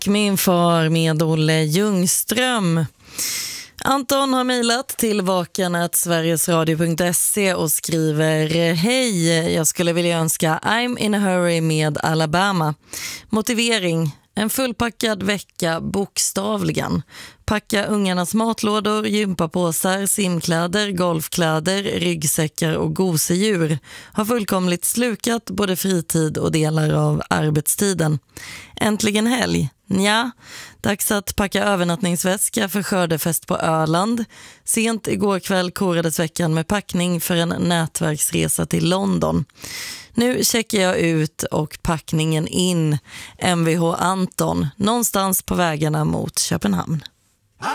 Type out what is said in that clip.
min far med Olle Ljungström. Anton har mejlat till vakan@sverigesradio.se och skriver: Hej, jag skulle vilja önska I'm in a hurry med Alabama. Motivering: en fullpackad vecka bokstavligen. Packa ungarnas matlådor, gympapåsar, simkläder, golfkläder, ryggsäckar och gosedjur. Har fullkomligt slukat både fritid och delar av arbetstiden. Äntligen helg. Nja, dags att packa övernattningsväska för skördefest på Öland. Sent igår kväll korades veckan med packning för en nätverksresa till London. Nu checkar jag ut och packningen in. Mvh Anton, någonstans på vägarna mot Köpenhamn.